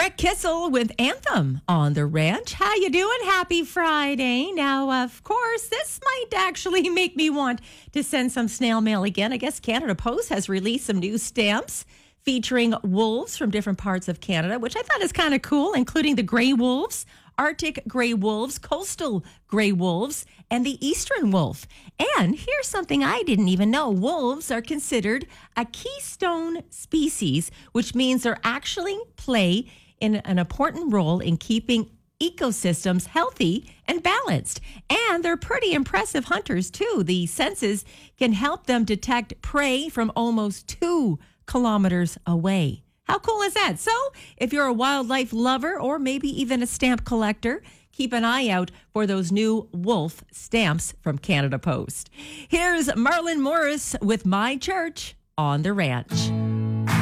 Brett Kissel with Anthem on the Ranch. How you doing? Happy Friday. Now, of course, this might actually make me want to send some snail mail again. I guess Canada Post has released some new stamps featuring wolves from different parts of Canada, which I thought is kind of cool, including the gray wolves, Arctic gray wolves, coastal gray wolves, and the eastern wolf. And here's something I didn't even know. Wolves are considered a keystone species, which means they're actually play in an important role in keeping ecosystems healthy and balanced. And they're pretty impressive hunters, too. The senses can help them detect prey from almost 2 kilometers away. How cool is that? So if you're a wildlife lover or maybe even a stamp collector, keep an eye out for those new wolf stamps from Canada Post. Here's Marlon Morris with My Church on the Ranch.